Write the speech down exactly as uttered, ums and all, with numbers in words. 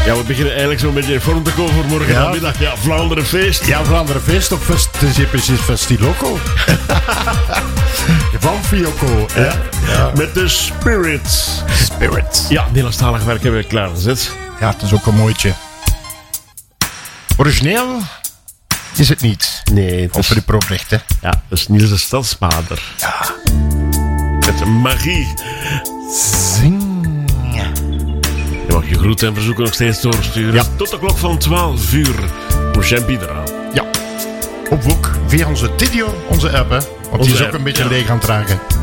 Ja, we beginnen eigenlijk zo'n beetje in vorm te komen voor morgenmiddag. Ja, ja, Vlaanderen feest. Ja, Vlaanderen feest op fest, het is precies Festiloco. Van Fioco. Ja. Ja. Met de Spirits. Spirits. Ja, Nederlandstalig werk hebben we klaargezet. Ja, het is ook een mooitje. Origineel is het niet. Nee, het Of is... voor die proprecht, hè. Ja, dat is Niels de Stadsbader. Ja. Met magie. Zing. Je mag je groeten en verzoeken nog steeds doorsturen. Ja. Tot de klok van twaalf uur. Voor Champi eraan. Ja. Op boek via onze Tidio, onze app, hè. Want Onze die is ook app, een beetje ja. leeg aan het dragen.